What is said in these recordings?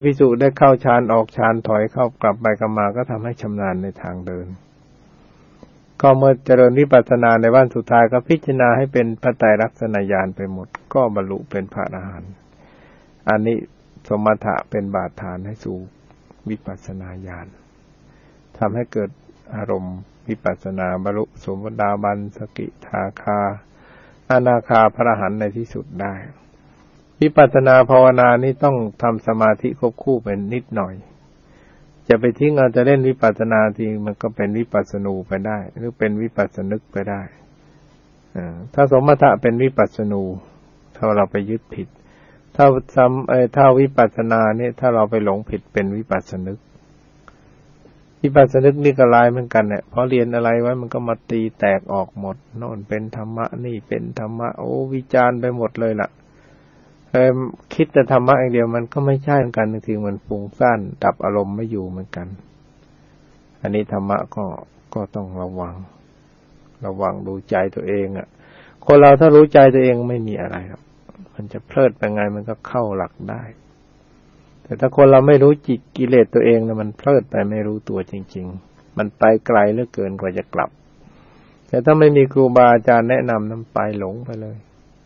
ภิกษุได้เข้าฌานออกฌานถอยเข้ากลับไปกลับมาก็ทำให้ชำนาญในทางเดินก็เมื่อเจริญวิปัสสนาในวันสุดท้ายก็พิจารณาให้เป็นพระไตรลักษณญาณไปหมดก็บรรลุเป็นพระอรหันต์อันนี้สมถะเป็นบาดฐานให้สู่วิปัสสนาญาณทำให้เกิดอารมณ์วิปัสสนาบรรลุโสดาบันสกิทาคาอนาคาพระอรหันต์ในที่สุดได้วิปัสสนาภาวนานี้ต้องทำสมาธิควบคู่เป็นนิดหน่อยจะไปทิ้งเอาจะเล่นวิปัสสนาทีมันก็เป็นวิปัสสนูไปได้หรือเป็นวิปัสสนึกไปได้ถ้าสมถะเป็นวิปัสสนูถ้าเราไปยึดผิดถ้าวิปัสสนาเนี่ยถ้าเราไปหลงผิดเป็นวิปัสสนึกวิปัสสนึกนี่ก็ลายเหมือนกันเนี่ยพอเรียนอะไรไว้มันก็มาตีแตกออกหมดโน่นเป็นธรรมะนี่เป็นธรรมะโอ้วิจารณ์ไปหมดเลยล่ะคิดแต่ธรรมะอย่างเดียวมันก็ไม่ใช่เหมือนกันจริงๆมันฟุ้งซ่านดับอารมณ์ไม่อยู่เหมือนกันอันนี้ธรรมะก็ต้องระวังดูใจตัวเองอ่ะคนเราถ้ารู้ใจตัวเองไม่มีอะไรครับมันจะเพลิดไปไงมันก็เข้าหลักได้แต่ถ้าคนเราไม่รู้จิตกิเลสตัวเองนะมันเพลิดไปไม่รู้ตัวจริงๆมันไปไกลเหลือเกินกว่าจะกลับแต่ถ้าไม่มีครูบาอาจารย์แนะนำนั้นไปหลงไปเลย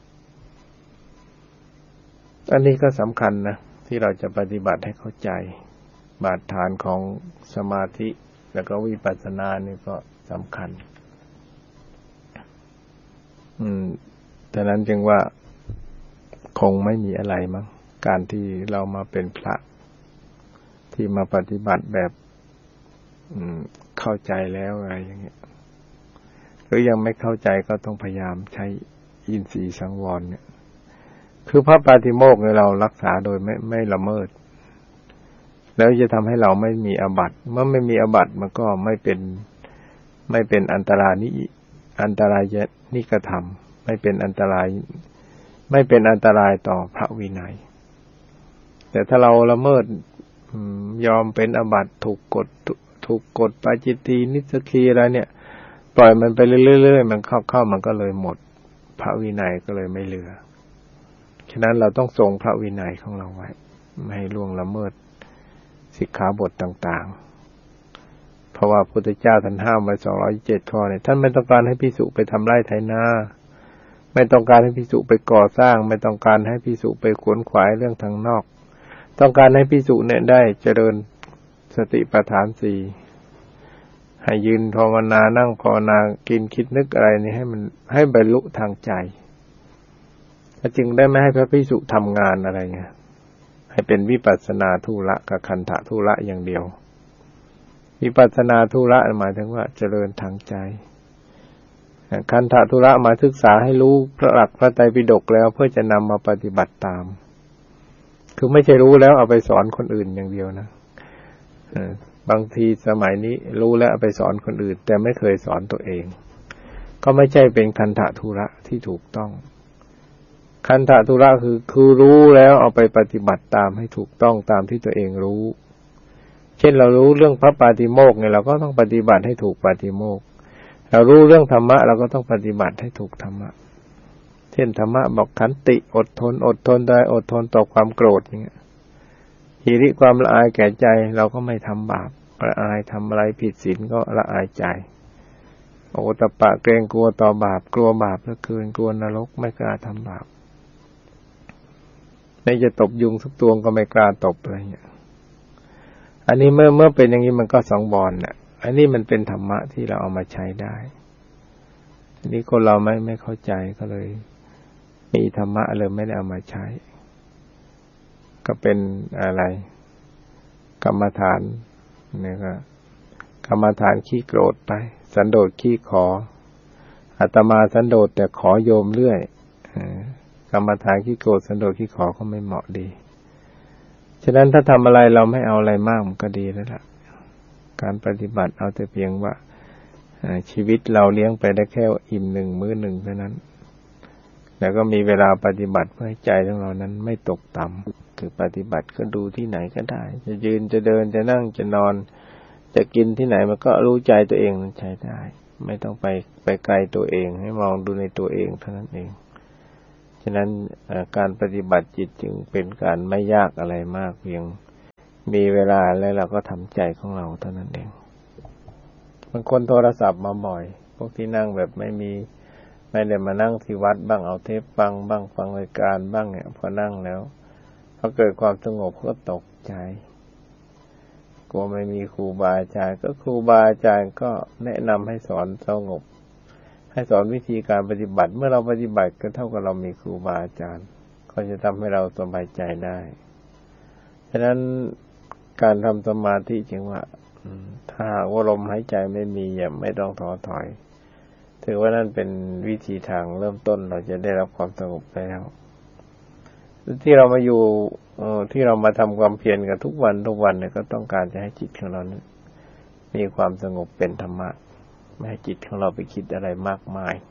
อันนี้ก็สำคัญนะที่เราจะปฏิบัติให้เข้าใจบาดฐานของสมาธิแล้วก็วิปัสสนานี่ก็สำคัญดังนั้นจึงว่าคงไม่มีอะไรมั้งการที่เรามาเป็นพระที่มาปฏิบัติแบบเข้าใจแล้วอะไรอย่างเงี้ยหรือยังไม่เข้าใจก็ต้องพยายามใช้อินทรีย์สังวรเนี่ยคือพระปาฏิโมกข์เนี่ยเรารักษาโดยไม่ละเมิดแล้วจะทำให้เราไม่มีอาบัติเมื่อไม่มีอาบัติมันก็ไม่เป็นอันตรายนิกธรรมไม่เป็นอันตรายต่อพระวินัยแต่ถ้าเราละเมิดยอมเป็นอาบัติถูกกฎปาจิตตีนิสกีอะไรเนี่ยปล่อยมันไปเรื่อยๆมันเข้ามันก็เลยหมดพระวินัยก็เลยไม่เหลือฉะนั้นเราต้องทรงพระวินัยของเราไว้ไม่ให้ล่วงละเมิดสิกขาบทต่างๆเพราะว่าพระพุทธเจ้าท่านห้ามไว้207ข้อเนี่ยท่านไม่ต้องการให้ภิกษุไปทำไร่ไถนาไม่ต้องการให้ภิกษุไปก่อสร้างไม่ต้องการให้ภิกษุไปขวนขวายเรื่องทางนอกต้องการให้ภิกษุเนี่ยได้เจริญสติปัฏฐาน4ให้ยืนภาวนานั่งภาวนากินคิดนึกอะไรนี่ให้บรรลุทางใจจึงได้ไม่ให้พระภิกษุทำงานอะไรเงี้ยให้เป็นวิปัสสนาธุระกับคันธธุระอย่างเดียววิปัสสนาธุระหมายถึงว่าเจริญทางใจคันธธุระหมายศึกษาให้รู้พระหลักพระไตรปิฎกแล้วเพื่อจะนำมาปฏิบัติตามคือไม่ใช่รู้แล้วเอาไปสอนคนอื่นอย่างเดียวนะบางทีสมัยนี้รู้แล้วเอาไปสอนคนอื่นแต่ไม่เคยสอนตัวเองก็ไม่ใช่เป็นคันธธุระที่ถูกต้องคันธธุระคือรู้แล้วเอาไปปฏิบัติตามให้ถูกต้องตามที่ตัวเองรู้เช่นเรารู้เรื่องพระปาฏิโมกข์เนี่ยเราก็ต้องปฏิบัติให้ถูกปาฏิโมกข์เรารู้เรื่องธรรมะเราก็ต้องปฏิบัติให้ถูกธรรมะเช่นธรรมะบอกขันติอดทนได้อดทนต่อความโกรธอย่างเงี้ยหิริความละอายแก่ใจเราก็ไม่ทำบาปละอายทำอะไรผิดศีลก็ละอายใจโอตตัปปะเกรงกลัวต่อบาปกลัวบาปเหลือเกินกลัวนรกไม่กล้าทำบาปไม่จะตบยุงสักตัวก็ไม่กล้าตบอะไรเงี้ยอันนี้เมื่อเป็นอย่างนี้มันก็สังวรน่ะอันนี้มันเป็นธรรมะที่เราเอามาใช้ได้อันนี้คนเราไม่เข้าใจก็เลยมีธรรมะเลยไม่ได้เอามาใช้ก็เป็นอะไรกรรมฐานเนี่ยก็กรรมฐานขี้โกรธไปสันโดษขี้ขออาตมาสันโดษแต่ขอโยมเรื่อยกรรมฐานขี้โกรธสันโดษขี้ขอก็ไม่เหมาะดีฉะนั้นถ้าทำอะไรเราไม่เอาอะไรมากมันก็ดีแล้วล่ะการปฏิบัติเอาแต่เพียงว่าชีวิตเราเลี้ยงไปได้แค่อิ่ม1มื้อ1เท่านั้นแล้วก็มีเวลาปฏิบัติเพื่อให้ใจของเรานั้นไม่ตกต่ำคือปฏิบัติก็ดูที่ไหนก็ได้จะยืนจะเดินจะนั่งจะนอนจะกินที่ไหนมันก็รู้ใจตัวเองมันใช้ได้ไม่ต้องไปไกลตัวเองให้มองดูในตัวเองเท่านั้นเองฉะนั้นการปฏิบัติจิตจึงเป็นการไม่ยากอะไรมากเพียงมีเวลาแล้วเราก็ทำใจของเราเท่านั้นเองบางคนโทรศัพท์มาบ่อยพวกที่นั่งแบบไม่ได้มานั่งที่วัดบ้างเอาเทปฟังบ้างฟังรายการบ้างเนี่ยพอนั่งแล้วพอเกิดความสงบก็ตกใจกลัวไม่มีครูบาอาจารย์ก็ครูบาอาจารย์ก็แนะนำให้สอนสงบให้สอนวิธีการปฏิบัติเมื่อเราปฏิบัติก็เท่ากับเรามีครูบาอาจารย์ก็จะทำให้เราสบายใจได้ฉะนั้นการทำสมาธิจึงว่าถ้าหากว่าลมหายใจไม่มีอย่าไม่ต้องท้อถอยถือว่านั่นเป็นวิธีทางเริ่มต้นเราจะได้รับความสงบแล้วที่เรามาอยู่ที่เรามาทำความเพียรกันทุกวันเนี่ยก็ต้องการจะให้จิตของเรานั้นมีความสงบเป็นธรรมะไม่ให้จิตของเราไปคิดอะไรมากมาย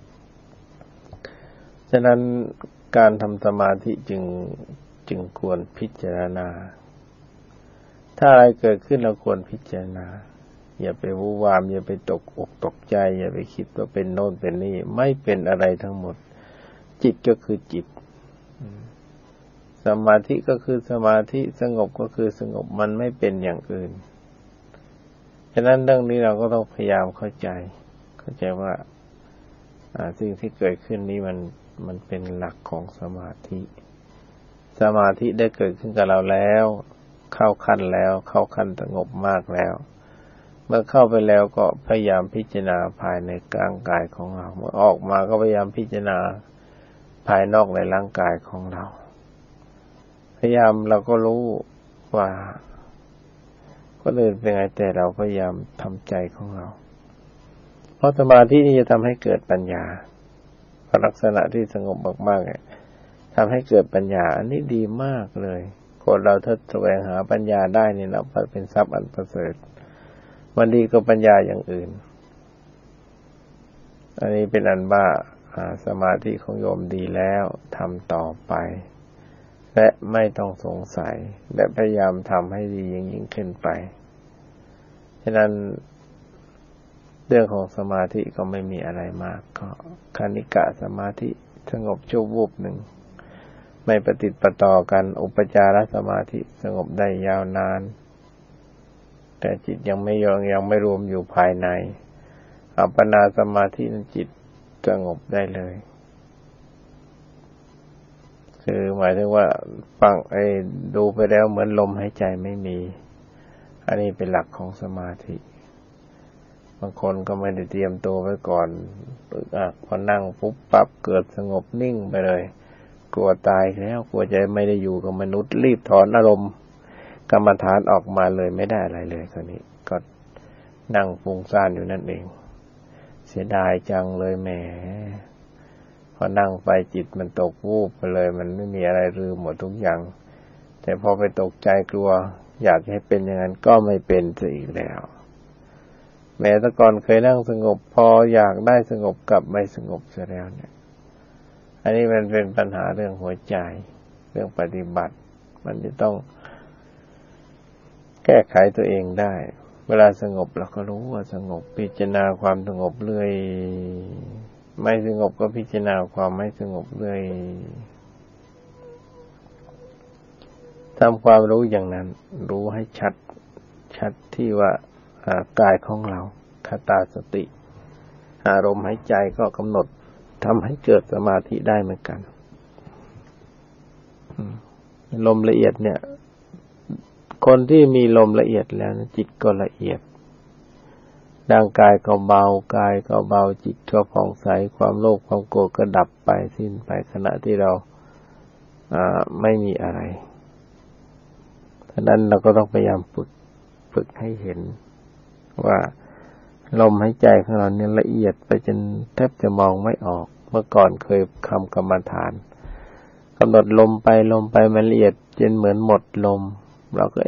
ฉะนั้นการทำสมาธิจึงควรพิจารณาถ้าอะไรเกิดขึ้นเราควรพิจารณาอย่าไปวู่วามอย่าไปตกอกตกใจอย่าไปคิดว่าเป็นโน่นเป็นนี่ไม่เป็นอะไรทั้งหมดจิตก็คือจิตสมาธิก็คือสมาธิสงบก็คือสงบมันไม่เป็นอย่างอื่นฉะนั้นเรื่องนี้เราก็ต้องพยายามเข้าใจว่าสิ่งที่เกิดขึ้นนี้มันเป็นหลักของสมาธิได้เกิดขึ้นกับเราแล้วเข้าขั้นสงบมากแล้วเมื่อเข้าไปแล้วก็พยายามพิจารณาภายในร่างกายของเราเมื่อออกมาก็พยายามพิจารณาภายนอกในร่างกายของเราพยายามเราก็รู้ว่าก็เดินเป็นไงแต่เราพยายามทำใจของเราเพราะสมาธินี่จะทำให้เกิดปัญญาลักษณะที่สงบมากๆทำให้เกิดปัญญาอันนี้ดีมากเลยคนเราถ้าแสวงหาปัญญาได้นี่นับว่าเป็นทรัพย์อันประเสริฐมันดีกว่าปัญญาอย่างอื่นอันนี้เป็นอันว่าสมาธิของโยมดีแล้วทำต่อไปและไม่ต้องสงสัยและพยายามทำให้ดียิ่งขึ้นไปฉะนั้นเรื่องของสมาธิก็ไม่มีอะไรมากก็คณิกะสมาธิสงบชั่ววูบหนึ่งไม่ประติดประต่อกันอุปจารสมาธิสงบได้ยาวนานแต่จิตยังไม่รวมอยู่ภายในอัปปนาสมาธินั้นจิตสงบได้เลยคือหมายถึงว่าฟังดูไปแล้วเหมือนลมหายใจไม่มีอันนี้เป็นหลักของสมาธิบางคนก็ไม่ได้เตรียมตัวไว้ก่อนพอนั่งปุ๊บปั๊บเกิดสงบนิ่งไปเลยกลัวตายแล้วกลัวจะไม่ได้อยู่กับมนุษย์รีบถอนอารมณ์กรรมฐานออกมาเลยไม่ได้อะไรเลยคราวนี้ก็นั่งฟุ้งซ่านอยู่นั่นเองเสียดายจังเลยแหมพอนั่งไปจิตมันตกวูบไปเลยมันไม่มีอะไรลืมหมดทุกอย่างแต่พอไปตกใจกลัวอยากให้เป็นอย่างนั้นก็ไม่เป็นซะอีกแล้วแม้แต่ก่อนเคยนั่งสงบพออยากได้สงบกลับไม่สงบซะแล้วเนี่ยอันนี้มันเป็นปัญหาเรื่องหัวใจเรื่องปฏิบัติมันจะต้องแก้ไขตัวเองได้เวลาสงบเราก็รู้ว่าสงบพิจารณาความสงบเรื่อยไม่สงบก็พิจารณาความไม่สงบเรื่อยทำความรู้อย่างนั้นรู้ให้ชัดที่ว่ากายของเราคตาสติอารมณ์หายใจก็กำหนดทำให้เกิดสมาธิได้เหมือนกันลมละเอียดเนี่ยคนที่มีลมละเอียดแล้วจิตก็ละเอียดร่างกายก็เบากายก็เบาจิตก็ผ่องใสความโลภความโกรธก็ดับไปสิ้นไปขณะที่เราไม่มีอะไรฉะนั้นเราก็ต้องพยายามฝึกให้เห็นว่าลมหายใจของเราเนี่ยละเอียดไปจนแทบจะมองไม่ออกเมื่อก่อนเคยทำกรรมฐานกำหนดลมไปมันละเอียดจนเหมือนหมดลมเราก็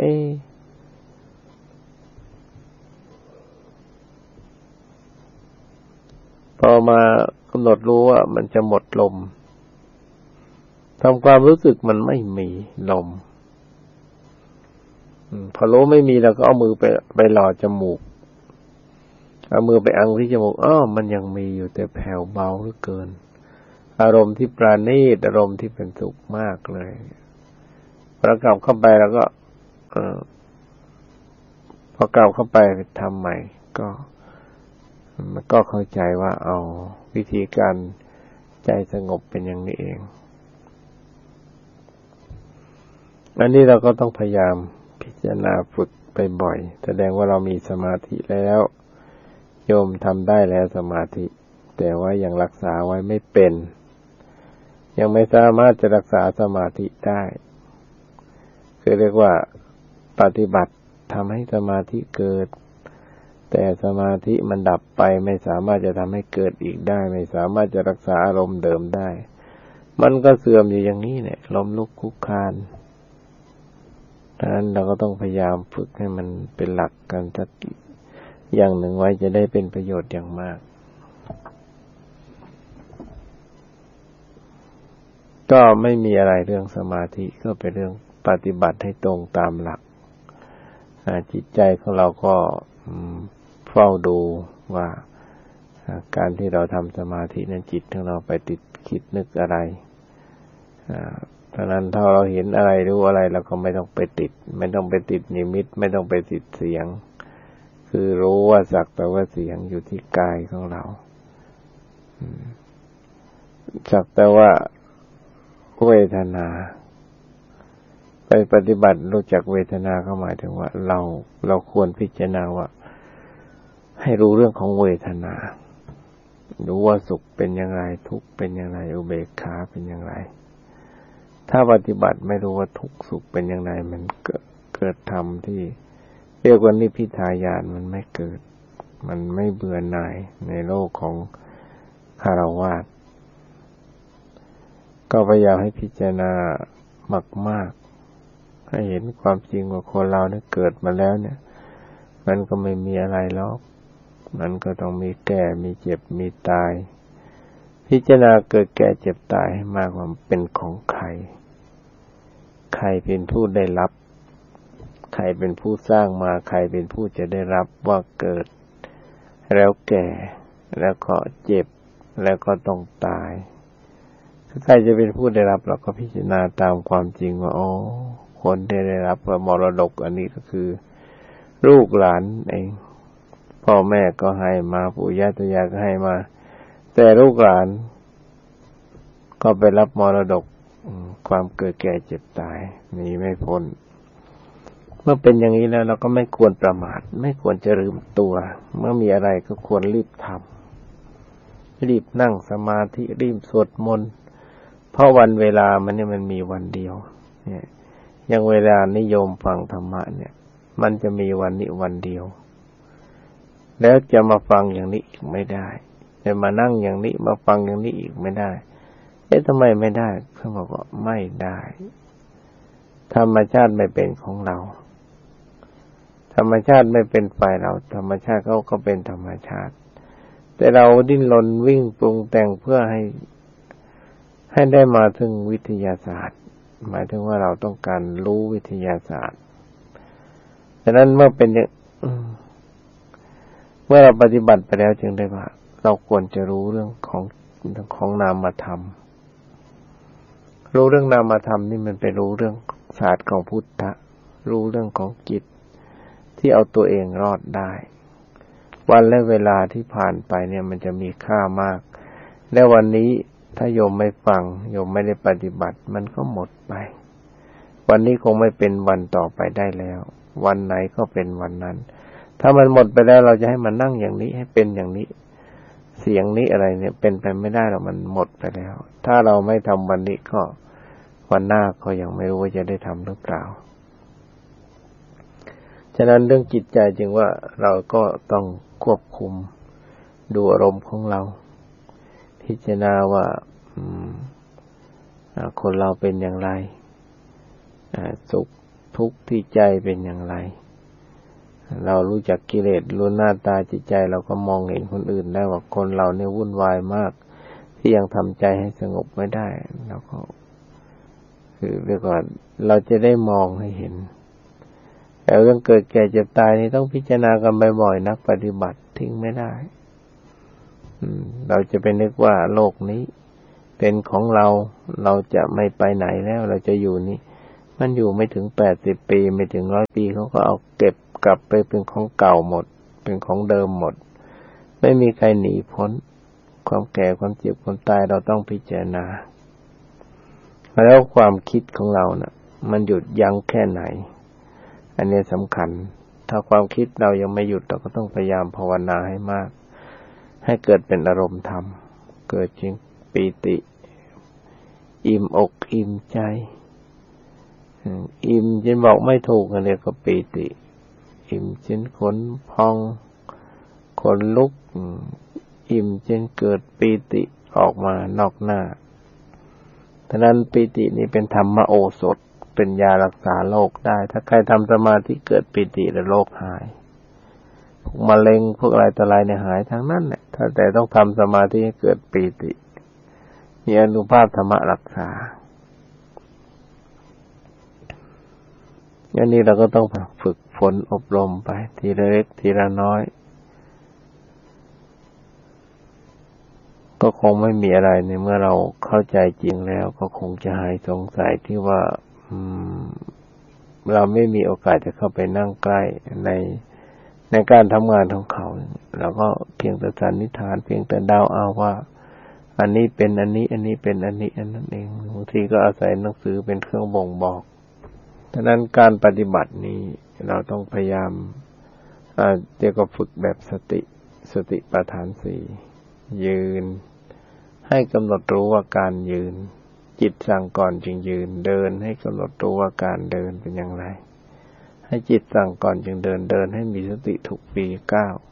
พอมากำหนดรู้ว่ามันจะหมดลมทำความรู้สึกมันไม่มีลมพอรู้ไม่มีเราก็เอามือไปหล่อจมูกเอามือไปอังที่จมูกมันยังมีอยู่แต่แผ่วเบาเหลือเกินอารมณ์ที่ปราณีตอารมณ์ที่เป็นสุขมากเลยพอกลับเข้าไปแล้วก็พอกลับเข้าไปทำใหม่มันก็เข้าใจว่าเอาวิธีการใจสงบเป็นอย่างนี้เองอันนี้เราก็ต้องพยายามพิจารณาฝึกไปบ่อยแสดงว่าเรามีสมาธิแล้วโยมทำได้แล้วสมาธิแต่ว่ายังรักษาไว้ไม่เป็นยังไม่สามารถจะรักษาสมาธิได้คือเรียกว่าปฏิบัติทำให้สมาธิเกิดแต่สมาธิมันดับไปไม่สามารถจะทำให้เกิดอีกได้ไม่สามารถจะรักษาอารมณ์เดิมได้มันก็เสื่อมอยู่อย่างนี้เนี่ยล้มลุกคลุกคลานดังนั้นเราก็ต้องพยายามฝึกให้มันเป็นหลักกันสักอย่างหนึ่งไว้จะได้เป็นประโยชน์อย่างมากก็ไม่มีอะไรเรื่องสมาธิก็เป็นเรื่องปฏิบัติให้ตรงตามหลักจิตใจของเราก็เฝ้าดูว่าการที่เราทำสมาธินั้นจิตของเราไปติดคิดนึกอะไรเพราะนั้นถ้าเราเห็นอะไรรู้อะไรเราก็ไม่ต้องไปติดไม่ต้องไปติดนิมิตไม่ต้องไปติดเสียงคือรู้ว่าสักแต่ว่าเสียงอยู่ที่กายของเราสักแต่ว่าเวทนาไปปฏิบัติรู้จักเวทนาก็หมายถึงว่าเราควรพิจารณาว่าให้รู้เรื่องของเวทนารู้ว่าสุขเป็นอย่างไรทุกข์เป็นอย่างไรอุเบกขาเป็นอย่างไรถ้าปฏิบัติไม่รู้ว่าทุกข์สุขเป็นอย่างไรมันเกิดธรรมที่เรียกว่านิพพิทายานมันไม่เกิดมันไม่เบื่อหน่ายในโลกของฆราวาสก็พยายามให้พิจารณามากๆให้เห็นความจริงว่าคนเราเนี่ยเกิดมาแล้วเนี่ยมันก็ไม่มีอะไรหรอกมันก็ต้องมีแก่มีเจ็บมีตายพิจารณาเกิดแก่เจ็บตายให้มากว่าเป็นของใครใครเป็นผู้ได้รับใครเป็นผู้สร้างมาใครเป็นผู้จะได้รับว่าเกิดแล้วแก่แล้วก็เจ็บแล้วก็ต้องตายใครจะเป็นผู้ได้รับเราก็พิจารณาตามความจริงว่าคนที่ได้รับมรดกอันนี้ก็คือลูกหลานเองพ่อแม่ก็ให้มาปู่ย่าตายายก็ให้มาแต่ลูกหลานก็ไปรับมรดกความเกิดแก่เจ็บตายหนีไม่พ้นเมื่อเป็นอย่างนี้แล้วเราก็ไม่ควรประมาทไม่ควรจะลืมตัวเมื่อมีอะไรก็ควรรีบทำรีบนั่งสมาธิรีบสวดมนต์เพราะวันเวลามันมีวันเดียวเนี่ยอย่างเวลานิยมฟังธรรมะเนี่ยมันจะมีวันนี้วันเดียวแล้วจะมาฟังอย่างนี้อีกไม่ได้จะมานั่งอย่างนี้มาฟังอย่างนี้อีกไม่ได้ทำไมไม่ได้เขาบอกว่าไม่ได้ธรรมชาติไม่เป็นของเราธรรมชาติไม่เป็นฝ่ายเราธรรมชาติเขาก็เป็นธรรมชาติแต่เราดิ้นรนวิ่งปรุงแต่งเพื่อให้ได้มาถึงวิทยาศาสตร์หมายถึงว่าเราต้องการรู้วิทยาศาสตร์ฉะนั้นเมื่อเป็นเมื่อเราปฏิบัติไปแล้วจึงได้ว่าเราควรจะรู้เรื่องของนามธรรมรู้เรื่องนามธรรมนี่มันไปรู้เรื่องศาสตร์ของพุทธะรู้เรื่องของจิตที่เอาตัวเองรอดได้วันและเวลาที่ผ่านไปเนี่ยมันจะมีค่ามากและวันนี้ถ้าโยมไม่ฟังโยมไม่ได้ปฏิบัติมันก็หมดไปวันนี้คงไม่เป็นวันต่อไปได้แล้ววันไหนก็เป็นวันนั้นถ้ามันหมดไปแล้วเราจะให้มันนั่งอย่างนี้ให้เป็นอย่างนี้เสียงนี้อะไรเนี่ยเป็นไปไม่ได้หรอกมันหมดไปแล้วถ้าเราไม่ทำวันนี้ก็วันหน้าก็ยังไม่รู้ว่าจะได้ทำหรือเปล่าฉะนั้นเรื่องจิตใจจึงว่าเราก็ต้องควบคุมดูอารมณ์ของเราพิจารณาว่าคนเราเป็นอย่างไรสุขทุกข์ที่ใจเป็นอย่างไรเรารู้จักกิเลสรู้หน้าตาจิตใจเราก็มองเห็นคนอื่นได้ว่าคนเราเนี่ยวุ่นวายมากที่ยังทำใจให้สงบไม่ได้เราก็คือเรียกว่าเราจะได้มองให้เห็นแต่เรื่องเกิดแก่เจ็บตายนี่ต้องพิจารณากันบ่อยๆนักปฏิบัติทิ้งไม่ได้เราจะไปนึกว่าโลกนี้เป็นของเราจะไม่ไปไหนแล้วเราจะอยู่นี่มันอยู่ไม่ถึง80 ปีไม่ถึง100 ปีเขาก็เอาเก็บกลับไปเป็นของเก่าหมดเป็นของเดิมหมดไม่มีใครหนีพ้นความแก่ความเจ็บความตายเราต้องพิจารณาแล้วความคิดของเราน่ะมันหยุดยั้งแค่ไหนอันนี้สำคัญถ้าความคิดเรายังไม่หยุดเราก็ต้องพยายามภาวนาให้มากให้เกิดเป็นอารมณ์ธรรมเกิดจึงปีติอิ่มอกอิ่มใจอิ่มจนบอกไม่ถูกอันนี้ก็ปีติอิ่มจนขนพองขนลุกอิ่มจนเกิดปีติออกมานอกหน้าฉะนั้นปีตินี้เป็นธรรมโอสถเป็นยารักษาโรคได้ถ้าใครทำสมาธิเกิดปีติแล้วโรคหายพวกมะเร็งพวกอะไรต่ออะไรเนี่ยหายทั้งนั้นแหละแต่ต้องทำสมาธิให้เกิดปีติมีอานุภาพธรรมะรักษาอันนี้เราก็ต้องฝึกฝนอบรมไปทีละเล็กทีละน้อยก็คงไม่มีอะไรในเมื่อเราเข้าใจจริงแล้วก็คงจะหายสงสัยที่ว่าเราไม่มีโอกาสจะเข้าไปนั่งใกล้ในการทำงานของเขาเราก็เพียงแต่สันนิษฐานเพียงแต่เดาเอาว่าอันนี้เป็นอันนี้อันนี้เป็นอันนี้อันนั้นเองบางทีก็อาศัยหนังสือเป็นเครื่องบ่งบอกฉะนั้นการปฏิบัตินี้เราต้องพยายามเรียกว่าฝึกแบบสติปัฏฐาน4ยืนให้กำหนดรู้ว่าการยืนจิตสั่งก่อนจึงยืนเดินให้กำหนดรู้ว่าการเดินเป็นอย่างไรให้จิตสั่งก่อนจึงเดินให้มีสติทุกปีก้าว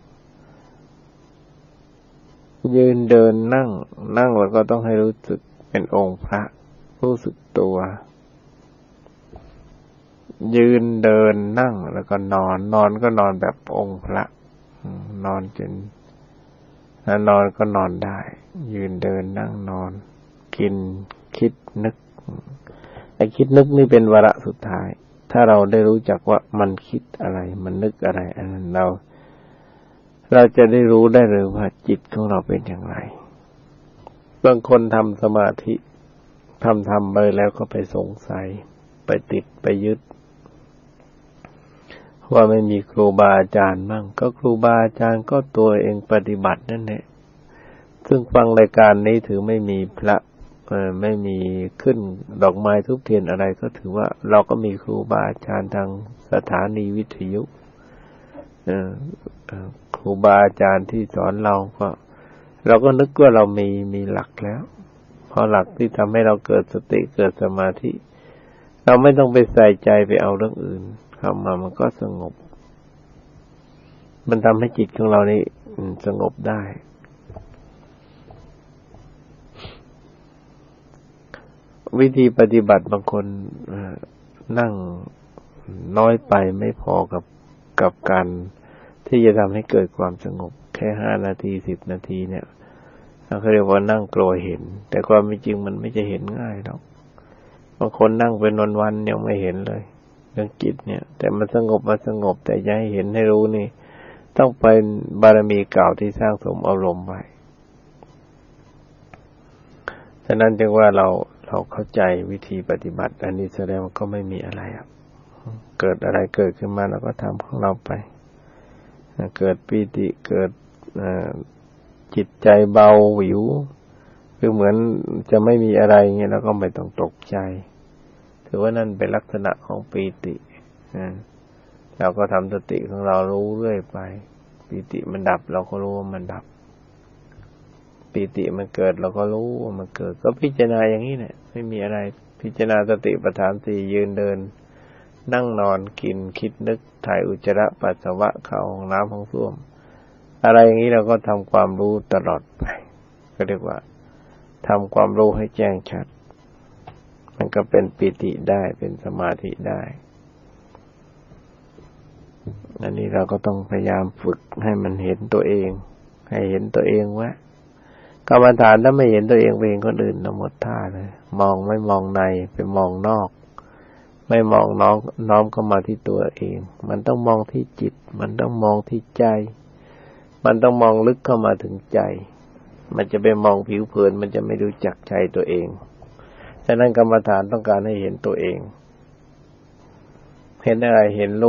ยืนเดินนั่งแล้วก็ต้องให้รู้สึกเป็นองค์พระรู้สึกตัวยืนเดินนั่งแล้วก็นอนก็นอนแบบองค์พระนอนจนนอนก็นอนได้ยืนเดินนั่งนอนกินคิดนึกไอ้คิดนึกนี่เป็นวาระสุดท้ายถ้าเราได้รู้จักว่ามันคิดอะไรมันนึกอะไรอันนั้นเราจะได้รู้ได้เลยว่าจิตของเราเป็นอย่างไรบางคนทำสมาธิทำไปแล้วก็ไปสงสัยไปติดไปยึดว่าไม่มีครูบาอาจารย์มั่งก็ครูบาอาจารย์ก็ตัวเองปฏิบัตินั่นแหละซึ่งฟังรายการนี้ถือไม่มีพระไม่มีขึ้นดอกไม้ทุบเทียนอะไรก็ถือว่าเราก็มีครูบาอาจารย์ทางสถานีวิทยุครูบาอาจารย์ที่สอนเราก็นึกว่าเรามีหลักแล้วพอหลักที่ทำให้เราเกิดสติเกิดสมาธิเราไม่ต้องไปใส่ใจไปเอาเรื่องอื่นเข้ามามันก็สงบมันทำให้จิตของเรานี่สงบได้วิธีปฏิบัติบางคนนั่งน้อยไปไม่พอกับการที่จะทำให้เกิดความสงบแค่5 นาที10 นาทีเนี่ยเขาเรียกว่านั่งโกรยเห็นแต่ความจริงมันไม่จะเห็นง่ายหรอกบางคนนั่งเป็นวันๆยังไม่เห็นเลยเรื่องจิตเนี่ยแต่มันสงบแต่จะให้เห็นให้รู้นี่ต้องเป็นบารมีเก่าที่สร้างสมอารมณ์ไว้ฉะนั้นจึงว่าเราเข้าใจวิธีปฏิบัติอันนี้แสดงว่าก็ไม่มีอะไรเกิดอะไรเกิดขึ้นมาเราก็ทำของเราไปเกิดปีติเกิดจิตใจเบาหวิวคือเหมือนจะไม่มีอะไรเงี้ยเราก็ไม่ต้องตกใจถือว่านั่นเป็นลักษณะของปีติเราก็ทำสติของเรารู้เรื่อยไปปีติมันดับเราก็รู้ว่ามันดับปีติมันเกิดเราก็รู้ว่ามันเกิดก็พิจารณาอย่างนี้เนี่ยไม่มีอะไรพิจารณาสติปัฏฐาน4ยืนเดินนั่งนอนกินคิดนึกถ่ายอุจจาระปัสสาวะเข้าห้องน้ำห้องส้วมอะไรอย่างนี้เราก็ทำความรู้ตลอดไปก็เรียกว่าทำความรู้ให้แจ้งชัดมันก็เป็นปีติได้เป็นสมาธิได้อันนี้เราก็ต้องพยายามฝึกให้มันเห็นตัวเองให้เห็นตัวเองว่ากรรมฐานถ้าไม่เห็นตัวเองไปเห็นคนอื่นหมดท่าเลยไม่มองในไปมองนอกไม่มองน้อมเข้ามาที่ตัวเองมันต้องมองที่จิตมันต้องมองที่ใจมันต้องมองลึกเข้ามาถึงใจมันจะไปมองผิวเผินมันจะไม่รู้จักใจตัวเองฉะนั้นกรรมฐานต้องการให้เห็นตัวเองเห็นอะไรเห็นรูป